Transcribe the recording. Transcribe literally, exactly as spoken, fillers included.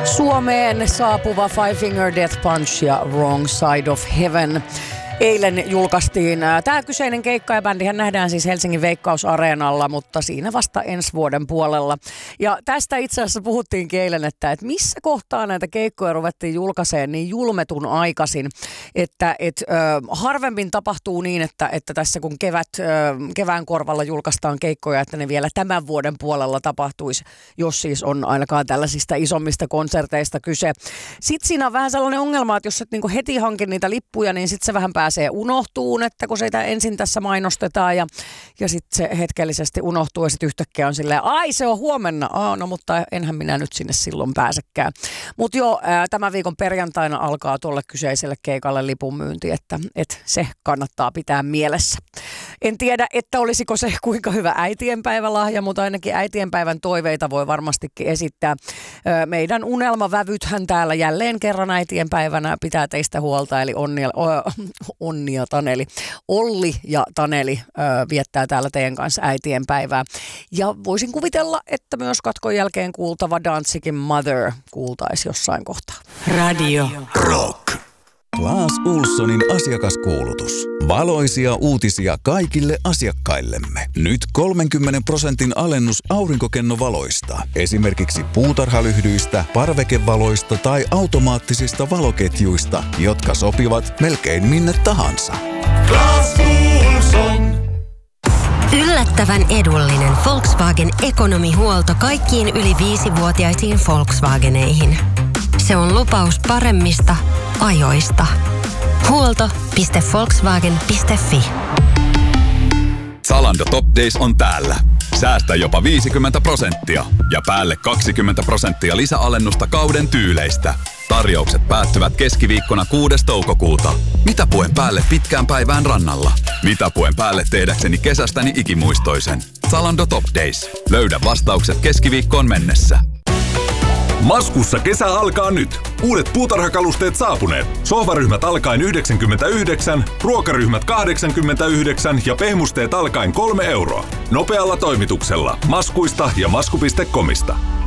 Suomeen saapuva Five Finger Death Punch ja Wrong Side of Heaven. Eilen julkaistiin tämä kyseinen keikka ja bändihän nähdään siis Helsingin Veikkausareenalla, mutta siinä vasta ensi vuoden puolella. Ja tästä itse asiassa puhuttiinkin eilen, että, että missä kohtaa näitä keikkoja ruvettiin julkaiseen niin julmetun aikaisin, että et, ö, harvemmin tapahtuu niin, että, että tässä kun kevät, ö, kevään korvalla julkaistaan keikkoja, että ne vielä tämän vuoden puolella tapahtuisi, jos siis on ainakaan tällaisista isommista konserteista kyse. Sitten siinä on vähän sellainen ongelma, että jos et niinku heti hankin niitä lippuja, niin sitten se vähän pääsee se unohtuun, että kun sitä ensin tässä mainostetaan ja, ja sitten se hetkellisesti unohtuu ja sitten yhtäkkiä on silleen, ai se on huomenna, Aa, no mutta enhän minä nyt sinne silloin pääsekään. Mutta jo ää, tämän viikon perjantaina alkaa tuolle kyseiselle keikalle lipun myynti, että et se kannattaa pitää mielessä. En tiedä, että olisiko se kuinka hyvä äitienpäivälahja, mutta ainakin äitienpäivän toiveita voi varmastikin esittää. Ää, meidän unelmavävythän täällä jälleen kerran äitienpäivänä pitää teistä huolta, eli onnea, Onni ja Taneli. Olli ja Taneli ö, viettää täällä teidän kanssa äitienpäivää. Ja voisin kuvitella, että myös katkon jälkeen kuultava Danzigin Mother kuultaisi jossain kohtaa. Radio Rock. Claes Ohlsonin asiakaskuulutus. Valoisia uutisia kaikille asiakkaillemme. Nyt kolmenkymmenen prosentin alennus aurinkokennovaloista. Esimerkiksi puutarhalyhdyistä, parvekevaloista tai automaattisista valoketjuista, jotka sopivat melkein minne tahansa. Claes Ohlson. Yllättävän edullinen Volkswagen ekonomihuolto kaikkiin yli viisivuotiaisiin Volkswageneihin. Se on lupaus paremmista ajoista. Huolto piste volkswagen piste fi. Zalando Top Days on täällä. Säästä jopa viisikymmentä prosenttia ja päälle kaksikymmentä prosenttia lisäalennusta kauden tyyleistä. Tarjoukset päättyvät keskiviikkona kuudes toukokuuta. Mitä puen päälle pitkään päivään rannalla? Mitä puen päälle tehdäkseni kesästäni ikimuistoisen? Zalando Top Days. Löydä vastaukset keskiviikkoon mennessä. Maskussa kesä alkaa nyt. Uudet puutarhakalusteet saapuneet. Sohvaryhmät alkaen yhdeksänkymmentäyhdeksän, ruokaryhmät kahdeksankymmentäyhdeksän ja pehmusteet alkaen kolme euroa. Nopealla toimituksella. Maskuista ja masku piste comista.